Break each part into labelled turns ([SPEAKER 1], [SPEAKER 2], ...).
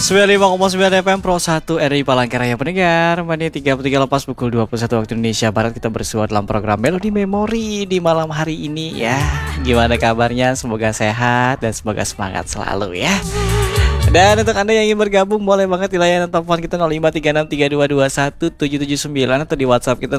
[SPEAKER 1] 95,9 FM Pro 1 RI Palangkaraya pendengar. Menit 33 lepas pukul 21 waktu Indonesia Barat, kita bersua dalam program Melodi Memori di malam hari ini ya. Gimana kabarnya? Semoga sehat dan semoga semangat selalu ya. Dan untuk Anda yang ingin bergabung, boleh banget di layanan telepon kita 053632217779 atau di WhatsApp kita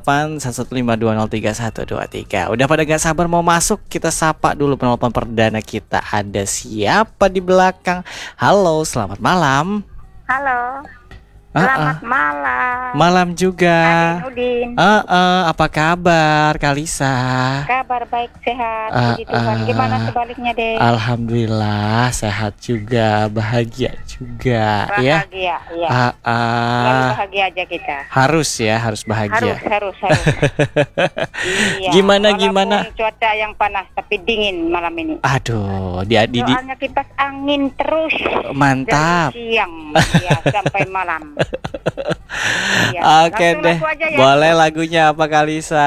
[SPEAKER 1] 081152032123. Udah pada gak sabar mau masuk? Kita sapa dulu penelpon perdana kita. Ada siapa di belakang? Halo, selamat malam.
[SPEAKER 2] Halo, selamat malam.
[SPEAKER 1] Malam juga.
[SPEAKER 2] Udin.
[SPEAKER 1] Apa kabar Kalisa?
[SPEAKER 2] Kabar baik, sehat. Puji Tuhan. Gimana sebaliknya deh?
[SPEAKER 1] Alhamdulillah sehat juga, bahagia juga.
[SPEAKER 2] Bahagia,
[SPEAKER 1] ya.
[SPEAKER 2] Selalu bahagia aja kita.
[SPEAKER 1] Harus ya, harus bahagia.
[SPEAKER 2] Harus. Iya.
[SPEAKER 1] Gimana?
[SPEAKER 2] Cuaca yang panas tapi dingin malam ini.
[SPEAKER 1] Aduh,
[SPEAKER 2] soalnya kipas angin terus.
[SPEAKER 1] Mantap.
[SPEAKER 2] Dari siang ya, sampai malam.
[SPEAKER 1] Ya, oke deh. Ya. Boleh lagunya apa Kalisa?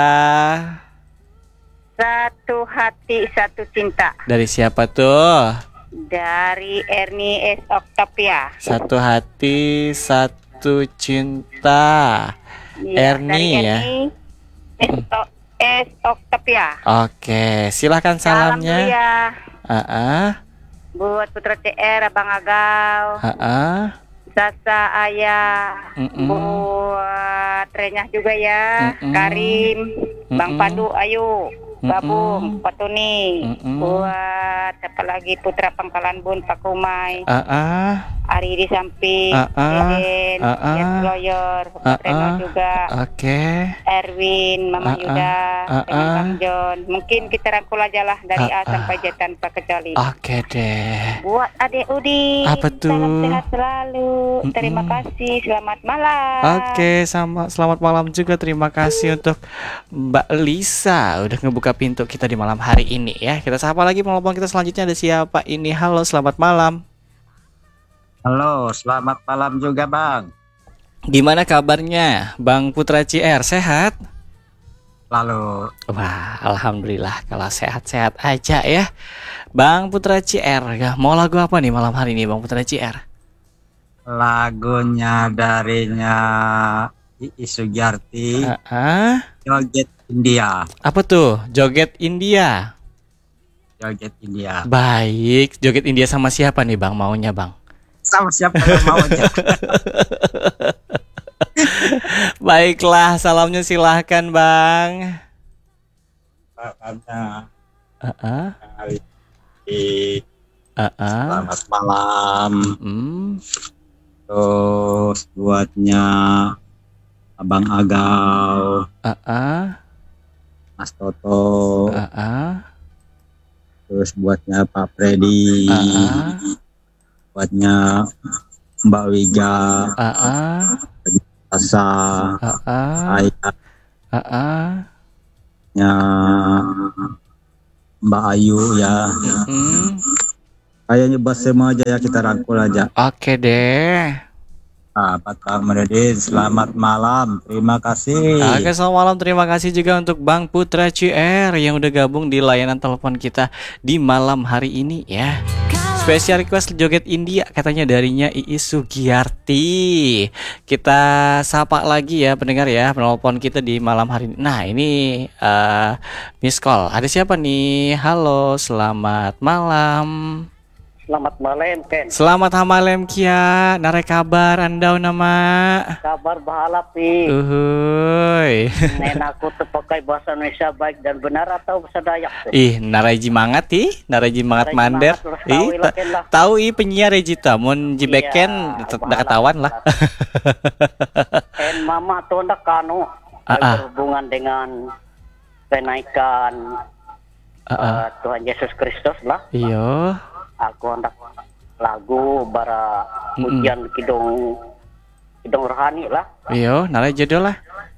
[SPEAKER 2] Satu hati satu cinta.
[SPEAKER 1] Dari siapa tuh? Dari
[SPEAKER 2] Ernie S. Octavia.
[SPEAKER 1] Satu hati satu cinta.
[SPEAKER 2] Ya,
[SPEAKER 1] Ernie ya.
[SPEAKER 2] S. Octavia.
[SPEAKER 1] Oke, silahkan salamnya.
[SPEAKER 2] Buat Putra CR, Abang Agau. Sasa Ayah, buat Renyah juga ya, Karim, Bang Pandu, ayo gabung, Pak Tuni, buat apa lagi Putra Pangkalan Bun, Pak Kumai, Ari di samping, Deden, Jan Loyor, Pak Reno juga, Erwin, Mama Yuda, dengan Bang John. Mungkin kita rangkul aja lah dari A sampai Z tanpa kecuali.
[SPEAKER 1] Oke deh.
[SPEAKER 2] Buat Adek Udi, salam sehat selalu. Terima kasih, selamat malam.
[SPEAKER 1] Oke, selamat malam juga. Terima kasih untuk Mbak Lisa udah ngebuka pintu kita di malam hari ini ya. Kita sapa lagi penelpon kita selanjutnya, ada siapa ini? Halo, selamat malam.
[SPEAKER 3] Halo, selamat malam juga Bang.
[SPEAKER 1] Gimana kabarnya Bang Putra CR, sehat?
[SPEAKER 3] Lalu.
[SPEAKER 1] Wah, alhamdulillah kalau sehat-sehat aja ya Bang Putra CR. Mau lagu apa nih malam hari ini Bang Putra CR?
[SPEAKER 3] Lagunya darinya Iis Sugiarti. Joget India.
[SPEAKER 1] Apa tuh? Joget India.
[SPEAKER 3] Joget India.
[SPEAKER 1] Baik, joget India sama siapa nih Bang maunya Bang?
[SPEAKER 3] Sama siapa yang mau aja.
[SPEAKER 1] Baiklah, salamnya silahkan Bang.
[SPEAKER 3] Salamnya selamat malam. Terus buatnya Abang Agau, Mas Toto, terus buatnya Pak Freddy, buatnya Mbak Wiga, Asa, Ayah, Mbak Ayu ya. Kayaknya bahas semua aja ya, kita rangkul aja.
[SPEAKER 1] Oke deh.
[SPEAKER 3] Pak Kamredin, selamat malam. Terima kasih.
[SPEAKER 1] Oke, selamat malam. Terima kasih juga untuk Bang Putra CR yang udah gabung di layanan telepon kita di malam hari ini ya. Spesial request joget India katanya darinya Iis Sugiarti. Kita sapa lagi ya pendengar ya, penelpon kita di malam hari ini. Nah ini miss call. Ada siapa nih? Halo, selamat malam.
[SPEAKER 4] Selamat malam Ken.
[SPEAKER 1] Selamat malam Kia. Nare kabar andau nama?
[SPEAKER 4] Kabar bahala pi.
[SPEAKER 1] Uhuy.
[SPEAKER 4] Nen aku tuh pakai bahasa Indonesia baik dan benar atau bahasa Dayak tuh?
[SPEAKER 1] Naraji mangat naraji mangat mander. Tahu penyiar Rejita mun jibeken udah ketahuan lah.
[SPEAKER 4] En mama tuh ndak kanu berhubungan dengan kenaikan Tuhan Yesus Kristus lah.
[SPEAKER 1] Iya.
[SPEAKER 4] Aku hendak lagu bara ujian kidung rohani lah.
[SPEAKER 1] Iya, nalai judul lah.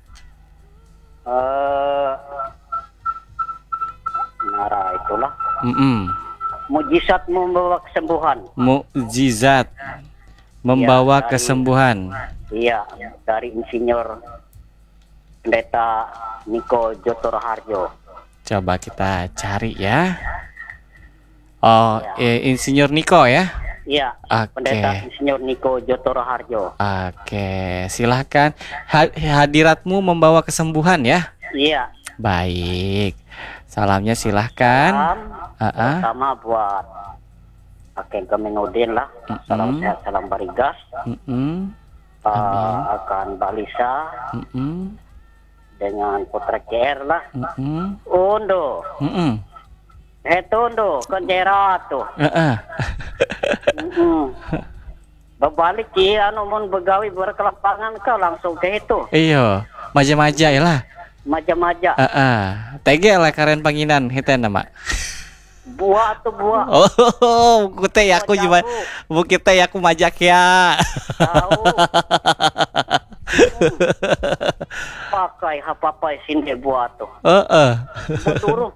[SPEAKER 4] Nara itulah. Mujizat membawa kesembuhan.
[SPEAKER 1] Mukjizat membawa kesembuhan.
[SPEAKER 4] Iya, dari Insinyur Pendeta Niko Jotoro Harjo.
[SPEAKER 1] Coba kita cari ya. Oh, Insinyur Niko ya?
[SPEAKER 4] Iya. Pendeta Insinyur Niko Jotoro Harjo.
[SPEAKER 1] Oke, silahkan. Hadiratmu membawa kesembuhan ya?
[SPEAKER 4] Iya.
[SPEAKER 1] Baik. Salamnya silahkan.
[SPEAKER 4] Salam pertama buat Kakek Gaminudin lah. Salam sehat, salam barigas. Akan Mbak Lisa. Dengan Putra CR lah. Undo. Undo konjera tuh. Berbalik ya, mun begawi berkelapangan kau langsung ke itu.
[SPEAKER 1] Iya, maja-maja ya lah.
[SPEAKER 4] Maja-maja.
[SPEAKER 1] Tege lah karen panginan hiten nama.
[SPEAKER 4] Buah tuh buah.
[SPEAKER 1] Oh, kute ya aku juga. Bukit teh aku majak ya.
[SPEAKER 4] Tahu. Pakai hapapai sinde buah tuh. Betul.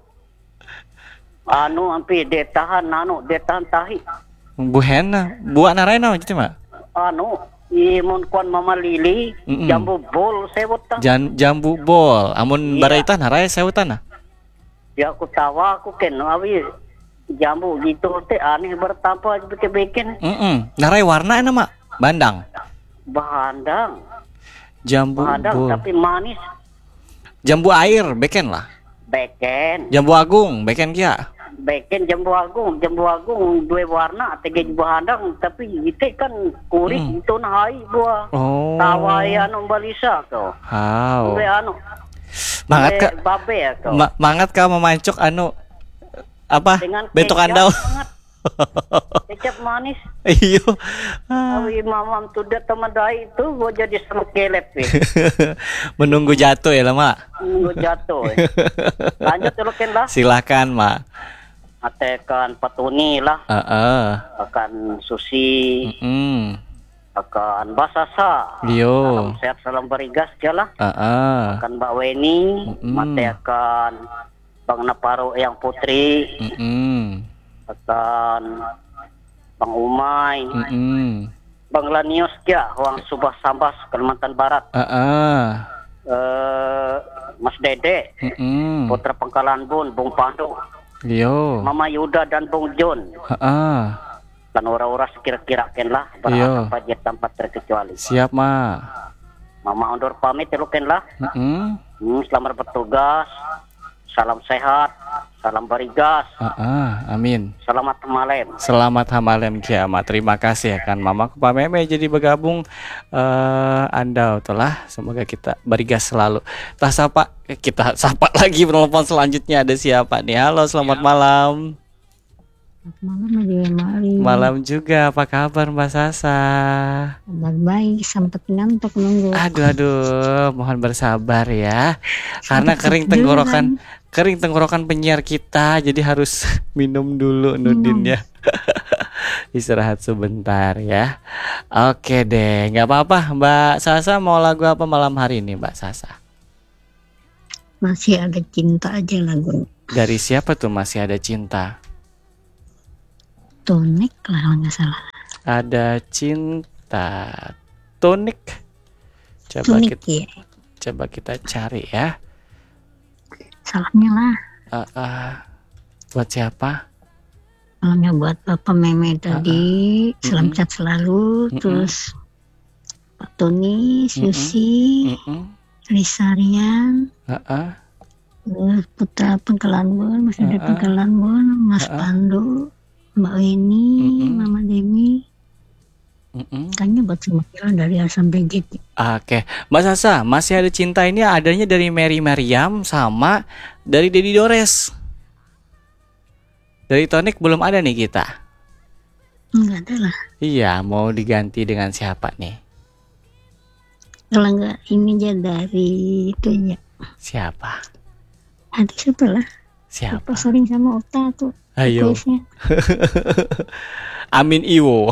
[SPEAKER 4] Ampi detahan tahi.
[SPEAKER 1] Buhena, buah narena gitu mah.
[SPEAKER 4] Imun kuan Mama Lili, jambu bol sewutan.
[SPEAKER 1] Jambu bol, amun baraita narai sewutan nah.
[SPEAKER 4] Ya aku tawa aku ken awi jambu gitu teh aneh bertapa bikin.
[SPEAKER 1] Narai warna nama bandang.
[SPEAKER 4] Bandang.
[SPEAKER 1] Jambu
[SPEAKER 4] bandang
[SPEAKER 1] bol.
[SPEAKER 4] Tapi manis.
[SPEAKER 1] Jambu air beken lah.
[SPEAKER 4] Beken.
[SPEAKER 1] Jambu agung beken kia.
[SPEAKER 4] Beken jambu agung dua warna tege bandang tapi itu kan kurit itu nahai buah. Tawa balisa kau.
[SPEAKER 1] How.
[SPEAKER 4] Mangat ka babe ya kau.
[SPEAKER 1] Mangat ka memancok apa? Bentuk andau. Kecap manis. Iyo.
[SPEAKER 4] Awi mamam tudat temadai itu gua jadi sama kelep.
[SPEAKER 1] Menunggu jatuh ya lah, Mak.
[SPEAKER 4] Menunggu jatuh. Lanjut telukin lah.
[SPEAKER 1] Silakan, Mak.
[SPEAKER 4] Atekan Patuni lah. Akan Susi. Akan Basasa.
[SPEAKER 1] Iyo.
[SPEAKER 4] Salam sehat, salam berigas jalah. Akan Mbak Weni. Akan Bang Naparo yang Putri. Akan Bang Umay. Bang Lanius ya, Huang Subah Sambas, Kalimantan Barat. Mas Dede. Putra Pengkalan Bun, Bung Pandu.
[SPEAKER 1] Yo.
[SPEAKER 4] Mama Yuda dan Bung Jun. Dan ora-ora sekira-kira ken lah berapa tanpa terkecuali.
[SPEAKER 1] Siap, Ma.
[SPEAKER 4] Mama undur pamit teluken lah. Selamat bertugas. Salam sehat, salam barigas.
[SPEAKER 1] Amin.
[SPEAKER 4] Selamat hamalem.
[SPEAKER 1] Selamat hamalem kiamat. Terima kasih ya kan Mama Kupameme jadi bergabung Anda telah. Semoga kita barigas selalu. Kita sapa lagi penelpon selanjutnya ada siapa nih? Halo, selamat malam. Malam juga, apa kabar Mbak Sasa?
[SPEAKER 5] Kabar baik, sempat ngantuk nunggu.
[SPEAKER 1] Aduh, mohon bersabar ya. Karena kering tenggorokan penyiar kita, jadi harus minum dulu Nudin ya. Istirahat sebentar ya. Oke deh, nggak apa-apa. Mbak Sasa mau lagu apa malam hari ini Mbak Sasa?
[SPEAKER 5] Masih ada cinta aja lagu.
[SPEAKER 1] Dari siapa tuh Masih Ada Cinta?
[SPEAKER 5] Tonik lah kalau nggak salah.
[SPEAKER 1] Ada cinta Tonik. Coba kita cari ya.
[SPEAKER 5] Salamnya lah.
[SPEAKER 1] Buat siapa?
[SPEAKER 5] Salamnya buat Bapak Meme tadi. Salam sehat selalu. Terus Pak Tony, Susi, Risarian, Putra Pengkalan Bun, Mas Dede Pengkalan Bun, Mas Pandu, Mbak Weni, Mama Demi. Kayaknya buat semua dari A sampai Z.
[SPEAKER 1] Oke, Mbak Sasa, Masih Ada Cinta ini adanya dari Mary Mariam sama dari Dedi Dores. Dari Tonik belum ada nih kita.
[SPEAKER 5] Enggak ada lah.
[SPEAKER 1] Iya, mau diganti dengan siapa nih?
[SPEAKER 5] Kalau enggak ini aja dari itu ya.
[SPEAKER 1] Siapa?
[SPEAKER 5] Ada siapa lah?
[SPEAKER 1] Siapa?
[SPEAKER 5] Sering sama Ota tuh.
[SPEAKER 1] Ayo. Amin Iwo.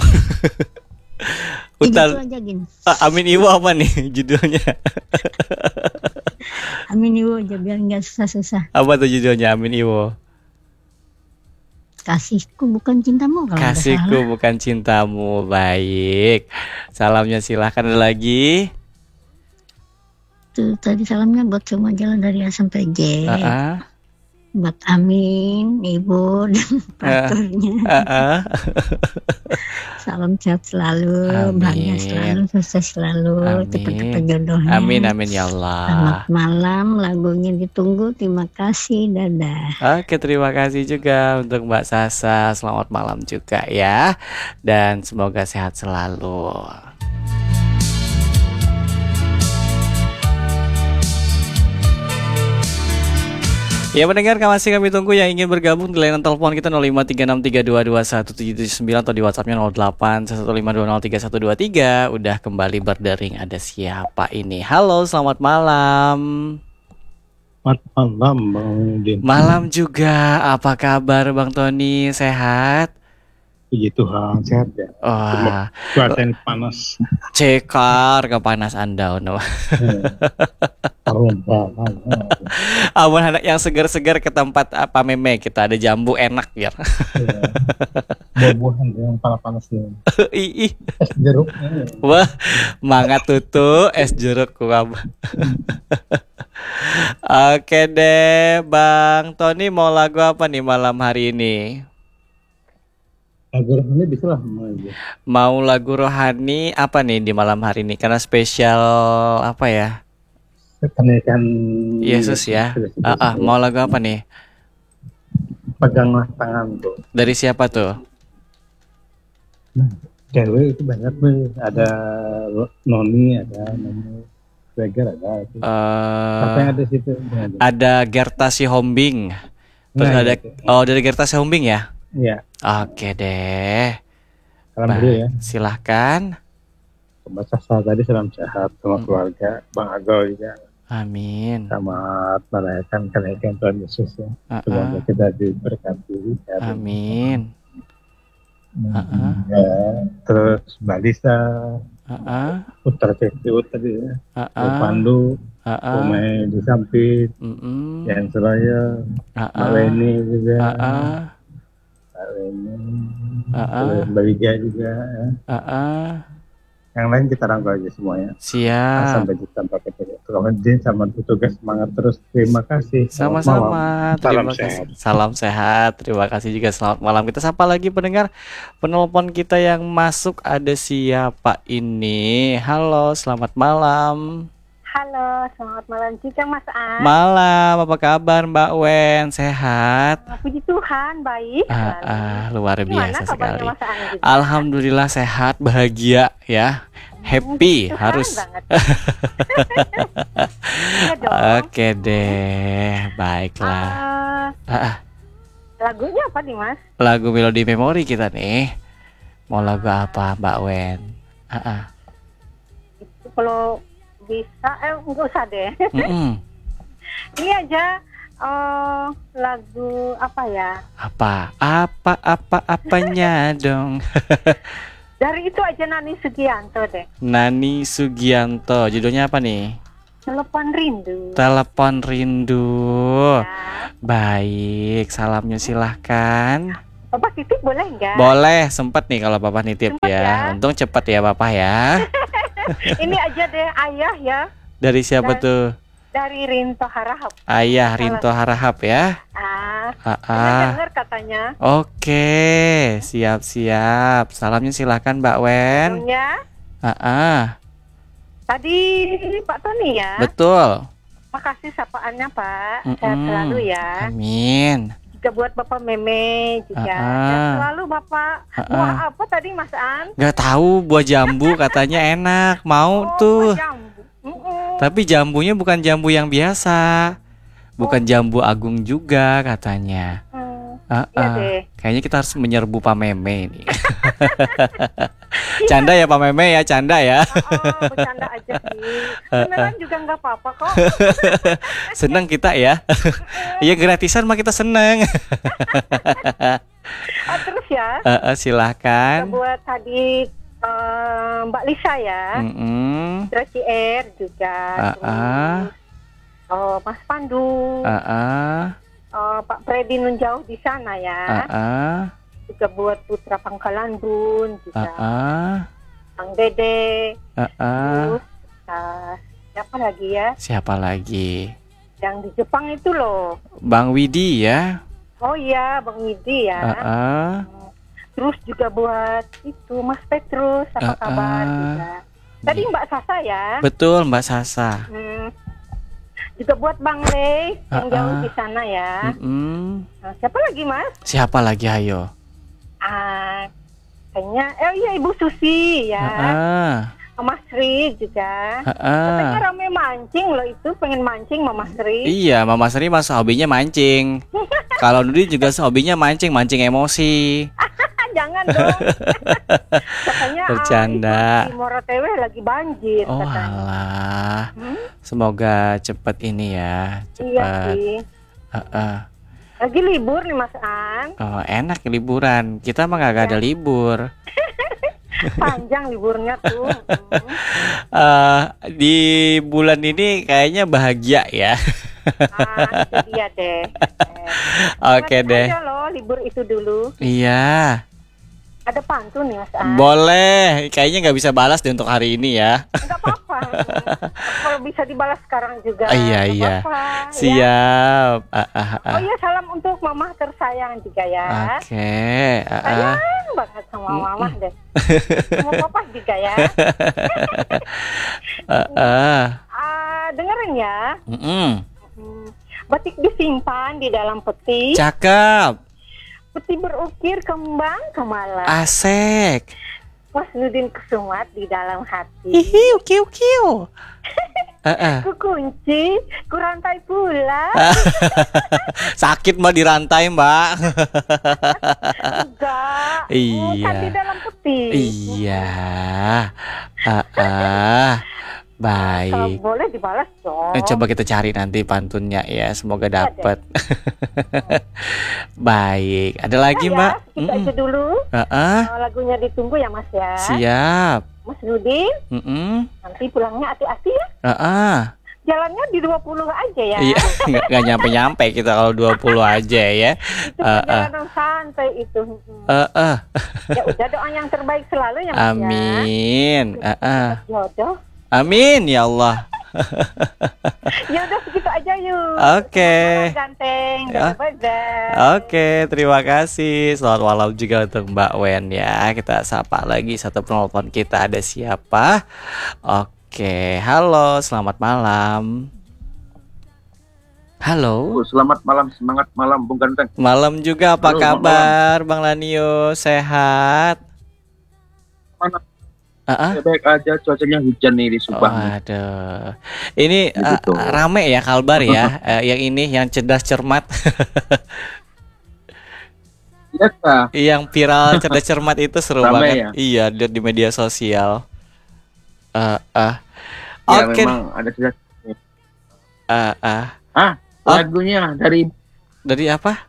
[SPEAKER 1] Amin Iwo apa nih judulnya?
[SPEAKER 5] Amin Iwo aja biar nggak susah-susah.
[SPEAKER 1] Apa tuh judulnya Amin Iwo?
[SPEAKER 5] Kasihku bukan cintamu.
[SPEAKER 1] Kasihku bukan cintamu. Baik. Salamnya silahkan ada lagi.
[SPEAKER 5] Tuh tadi salamnya buat semua jalan dari A sampai J. buat Amin, Ibu dan operatornya. Salam sehat selalu, bahagia selalu, sukses selalu, cepat-cepat jodohnya.
[SPEAKER 1] Amin ya Allah.
[SPEAKER 5] Selamat malam, lagunya ditunggu. Terima kasih, dadah.
[SPEAKER 1] Oke, terima kasih juga untuk Mbak Sasa. Selamat malam juga ya, dan semoga sehat selalu. Ya pendengar, masih kami tunggu yang ingin bergabung di layanan telepon kita 0536322179 atau di WhatsAppnya 081152032123. Udah kembali berdering, ada siapa ini? Halo, selamat malam.
[SPEAKER 6] Selamat malam Bang Udin.
[SPEAKER 1] Malam juga, apa kabar Bang Tony? Sehat?
[SPEAKER 6] Puji Tuhan, sehat ya.
[SPEAKER 1] Wah,
[SPEAKER 6] cuaca panas.
[SPEAKER 1] Cekar kepanas Anda, no. Awan anak yang segar-segar ke tempat apa meme kita ada jambu enak biar.
[SPEAKER 6] Buah-buahan yang panas-panasnya.
[SPEAKER 1] Ih.
[SPEAKER 6] Es jeruk.
[SPEAKER 1] Wah, mangga tutu es jeruk kuab. Oke deh, Bang Tony mau lagu apa nih malam hari ini?
[SPEAKER 6] Lagu rohani bisa lah.
[SPEAKER 1] Mau lagu rohani apa nih di malam hari ini? Karena spesial apa ya?
[SPEAKER 6] Kenaikan
[SPEAKER 1] Yesus ya. Mau lagu apa nih?
[SPEAKER 6] Peganglah tangan tuh.
[SPEAKER 1] Dari siapa tuh?
[SPEAKER 6] Nah, cewek itu banyak nih. Ada Noni, ada Noni Weger, ada. Apa yang ada situ?
[SPEAKER 1] Ada Gerta Sihombing. Terus ada gitu. Dari Gerta Sihombing ya?
[SPEAKER 6] Iya.
[SPEAKER 1] Oke deh.
[SPEAKER 6] Salam dulu ya.
[SPEAKER 1] Silahkan.
[SPEAKER 6] Mbak Sasa tadi salam sehat sama keluarga, Bang Agol juga.
[SPEAKER 1] Amin.
[SPEAKER 6] Selamat merayakan kenaikan Tuhan Yesus ya. Semoga kita diberkati.
[SPEAKER 1] Amin.
[SPEAKER 6] Ya, terus Mbak Lisa, Putra Cekut tadi ya, Pandu, Umay di Sampit, Yan Suraya, Mbak Leni juga, Mbak Wija juga ya. Yang lain kita rangkul aja semuanya.
[SPEAKER 1] Siap.
[SPEAKER 6] Sampai jumpa Tukang Din sama tugas semangat terus. Terima kasih.
[SPEAKER 1] Sama-sama. Terima kasih. Salam sehat. Terima kasih juga. Selamat malam. Kita sapa lagi pendengar penelpon kita yang masuk. Ada siapa ini? Halo, selamat malam.
[SPEAKER 2] Halo, selamat malam juga Mas An.
[SPEAKER 1] Malam, apa kabar Mbak Wen? Sehat?
[SPEAKER 2] Puji Tuhan, baik.
[SPEAKER 1] Luar biasa sekali. Alhamdulillah sehat, bahagia ya. Happy harus. Oke deh, baiklah.
[SPEAKER 2] Lagunya apa nih Mas?
[SPEAKER 1] Lagu Melodi Memori kita nih. Mau lagu apa Mbak Wen?
[SPEAKER 2] Kalau bisa, enggak usah deh. Ini aja lagu apa ya?
[SPEAKER 1] Apanya dong?
[SPEAKER 2] Dari itu aja Nani Sugianto deh.
[SPEAKER 1] Nani Sugianto, judulnya apa nih?
[SPEAKER 2] Telepon Rindu.
[SPEAKER 1] Telepon Rindu.
[SPEAKER 2] Ya.
[SPEAKER 1] Baik, salamnya silahkan.
[SPEAKER 2] Bapak titip boleh nggak?
[SPEAKER 1] Boleh, sempat nih kalau Bapak nitip ya. Untung cepat ya Bapak ya.
[SPEAKER 2] Ini aja deh ayah ya.
[SPEAKER 1] Dari siapa tuh?
[SPEAKER 2] Dari Rinto Harahap.
[SPEAKER 1] Ayah Rinto Harahap ya.
[SPEAKER 2] Dengar katanya.
[SPEAKER 1] Oke, siap. Salamnya silahkan Mbak Wen.
[SPEAKER 2] Tadi Pak Tony ya.
[SPEAKER 1] Betul.
[SPEAKER 2] Makasih sapaannya Pak. Sehat selalu ya.
[SPEAKER 1] Amin.
[SPEAKER 2] Juga buat Bapak Meme juga. Dan selalu Bapak. Buah apa tadi Mas An?
[SPEAKER 1] Gak tahu, buah jambu katanya enak. Mau tuh.
[SPEAKER 2] Jambu.
[SPEAKER 1] Tapi jambunya bukan jambu yang biasa. Bukan jambu agung juga katanya.
[SPEAKER 2] Iya deh.
[SPEAKER 1] Kayaknya kita harus menyerbu Pak Meme ini. Canda ya Pak Meme ya, canda ya.
[SPEAKER 2] Bercanda aja sih. Beneran juga nggak apa-apa kok.
[SPEAKER 1] Seneng kita ya. Iya gratisan mah kita seneng.
[SPEAKER 2] Terus ya.
[SPEAKER 1] Silahkan.
[SPEAKER 2] Buat tadi Mbak Lisa ya. Tracy Air juga. Mas Pandu. Pak Freddy Nunjauh di sana ya. Juga buat Putra Pangkalan Bun juga. Bang Dede. Terus siapa lagi ya?
[SPEAKER 1] Siapa lagi?
[SPEAKER 2] Yang di Jepang itu loh.
[SPEAKER 1] Bang Widi ya.
[SPEAKER 2] Oh iya, Bang Widi ya. Terus juga buat itu Mas Petrus, apa kabar juga. Tadi Mbak Sasa ya.
[SPEAKER 1] Betul, Mbak Sasa.
[SPEAKER 2] Juga buat Bang Le yang jauh di sana ya. Nah, siapa lagi Mas?
[SPEAKER 1] Siapa lagi, ayo?
[SPEAKER 2] Kayaknya, iya Ibu Susi ya. Mas Sri juga. Katanya rame mancing loh itu, pengen mancing Mama Sri.
[SPEAKER 1] Iya, Mama Sri mas hobinya mancing. Kalau Nudi juga hobinya mancing emosi.
[SPEAKER 2] Jangan dong. Katanya
[SPEAKER 1] bercanda.
[SPEAKER 2] Di Morotewe lagi banjir katanya.
[SPEAKER 1] Alah. Semoga cepat ini ya. Cepat.
[SPEAKER 2] Iya sih. Lagi libur nih Mas An.
[SPEAKER 1] Oh, enak liburan. Kita mah gak ada libur.
[SPEAKER 2] Panjang liburnya tuh.
[SPEAKER 1] Di bulan ini kayaknya bahagia ya.
[SPEAKER 2] Itu dia deh.
[SPEAKER 1] Oke deh.
[SPEAKER 2] Aja loh libur itu dulu.
[SPEAKER 1] Iya.
[SPEAKER 2] Ada pantun nih Mas An.
[SPEAKER 1] Boleh. Kayaknya nggak bisa balas deh untuk hari ini ya.
[SPEAKER 2] Nggak apa-apa. Kalau bisa dibalas sekarang juga.
[SPEAKER 1] Iya.
[SPEAKER 2] Apa-apa,
[SPEAKER 1] siap.
[SPEAKER 2] Oh iya, salam untuk Mama tersayang juga ya.
[SPEAKER 1] Oke.
[SPEAKER 2] Sayang banget sama Mama deh. Sama Papa juga ya. Dengerin ya. Batik disimpan di dalam peti.
[SPEAKER 1] Cakep.
[SPEAKER 2] Peti berukir kembang kemalang.
[SPEAKER 1] Asik.
[SPEAKER 2] Mas Nudin kesumat di dalam hati.
[SPEAKER 1] Hihi, ukiu.
[SPEAKER 2] Ku kunci, ku rantai pula.
[SPEAKER 1] Sakit mbak dirantai mbak.
[SPEAKER 2] Enggak.
[SPEAKER 1] Iya.
[SPEAKER 2] Kan di dalam peti.
[SPEAKER 1] Iya. Baik.
[SPEAKER 2] Kalau boleh dibalas dong.
[SPEAKER 1] Coba kita cari nanti pantunnya ya. Semoga dapat. Baik. Ada lagi mbak?
[SPEAKER 2] Kita aja dulu. Lagunya ditunggu ya Mas ya.
[SPEAKER 1] Siap.
[SPEAKER 2] Mas Nudin. Nanti pulangnya hati-hati ya. Jalannya di 20 aja ya.
[SPEAKER 1] Iya. Nggak nyampe-nyampe kita kalau 20 aja ya.
[SPEAKER 2] Itu perjalanan santai itu. Ya udah, doa yang terbaik selalu ya Mas.
[SPEAKER 1] Amin.
[SPEAKER 2] Jodoh.
[SPEAKER 1] Amin ya Allah.
[SPEAKER 2] Ya udah segitu aja yuk.
[SPEAKER 1] Oke.
[SPEAKER 2] Ganteng.
[SPEAKER 1] Oke, terima kasih. Selamat malam juga untuk Mbak Wen ya. Kita sapa lagi satu penelpon kita. Ada siapa? Oke, halo, selamat malam. Halo.
[SPEAKER 7] Selamat malam, semangat malam Bung Ganteng.
[SPEAKER 1] Malam juga, apa kabar Bang Lanio? Sehat?
[SPEAKER 7] Mana? Baik aja, cuacanya hujan nih di Subang.
[SPEAKER 1] Waduh. Ini rame ya Kalbar ya. Yang ini yang cerdas cermat.
[SPEAKER 7] Iya kah?
[SPEAKER 1] Yang viral cerdas cermat itu seru banget.
[SPEAKER 7] Ya?
[SPEAKER 1] Iya, lihat di media sosial.
[SPEAKER 7] Oke. Memang ada cerdas. Lagunya dari
[SPEAKER 1] apa?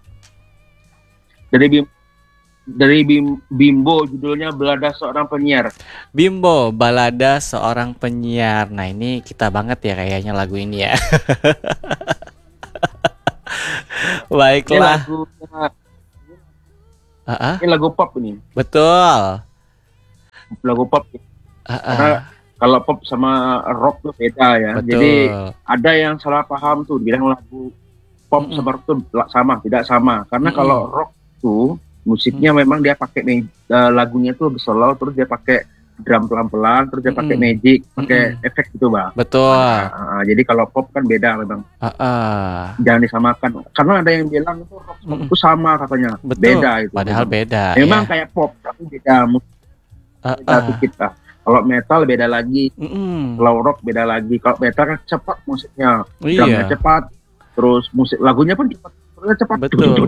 [SPEAKER 7] Dari Bimbo, judulnya Balada Seorang Penyiar.
[SPEAKER 1] Bimbo, Balada Seorang Penyiar. Nah ini kita banget ya kayaknya lagu ini ya. Baiklah.
[SPEAKER 7] Ini lagu pop ini.
[SPEAKER 1] Betul.
[SPEAKER 7] Lagu pop. Karena kalau pop sama rock tuh beda ya.
[SPEAKER 1] Betul.
[SPEAKER 7] Jadi ada yang salah paham tuh, bilang lagu pop sama rock tuh sama, tidak sama. Karena kalau rock tuh musiknya memang dia pakai lagunya tuh solo, terus dia pakai drum pelan-pelan, terus dia pakai magic, pakai efek gitu bang.
[SPEAKER 1] Betul.
[SPEAKER 7] Jadi kalau pop kan beda memang. Jangan disamakan. Karena ada yang bilang itu rock itu sama katanya.
[SPEAKER 1] Betul.
[SPEAKER 7] Beda itu.
[SPEAKER 1] Padahal memang beda.
[SPEAKER 7] Memang
[SPEAKER 1] ya.
[SPEAKER 7] Kayak pop tapi beda musik. Beda sedikit lah. Kalau metal beda lagi. Kalau rock beda lagi. Kalau metal kan cepat musiknya, drumnya cepat, terus musik lagunya pun cepat.
[SPEAKER 1] Betul.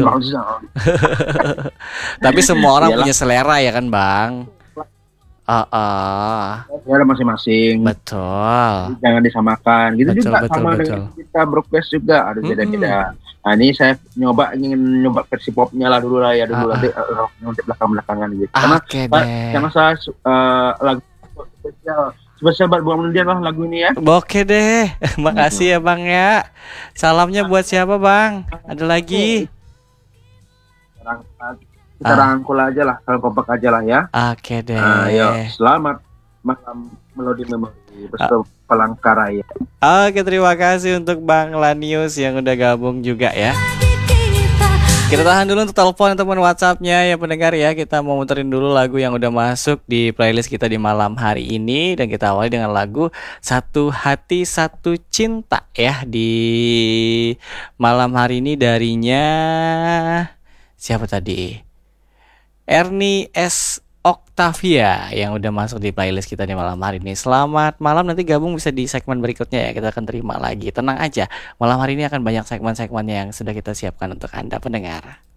[SPEAKER 1] Tapi semua orang punya selera ya kan bang.
[SPEAKER 7] Selera masing-masing.
[SPEAKER 1] Betul.
[SPEAKER 7] Jangan disamakan. Gitu
[SPEAKER 1] betul,
[SPEAKER 7] juga sama dengan kita broadcast juga ada beda-beda. Nah ini saya ingin nyoba versi popnya lah dulu lah ya dulu nanti rocknya untuk belakang-belakangan gitu. Karena saya lagu spesial buat Bang Nudin lah lagu ini ya.
[SPEAKER 1] Oke deh. Makasih ya Bang ya. Salamnya buat siapa Bang? Ada lagi?
[SPEAKER 7] Kita rangkul aja lah, kalau kompak aja lah ya.
[SPEAKER 1] Oke deh.
[SPEAKER 7] Ayo, selamat Malam Melodi Memori bersama Palangkaraya.
[SPEAKER 1] Oke, terima kasih untuk Bang Lanius yang udah gabung juga ya. Kita tahan dulu untuk telepon ataupun WhatsApp-nya ya pendengar ya. Kita mau muterin dulu lagu yang udah masuk di playlist kita di malam hari ini. Dan kita awali dengan lagu Satu Hati Satu Cinta ya. Di malam hari ini darinya siapa tadi? Ernie S. Octavia yang udah masuk di playlist kita di malam hari ini. Selamat malam, nanti gabung bisa di segmen berikutnya ya. Kita akan terima lagi. Tenang aja, malam hari ini akan banyak segmen-segmen yang sudah kita siapkan untuk Anda pendengar.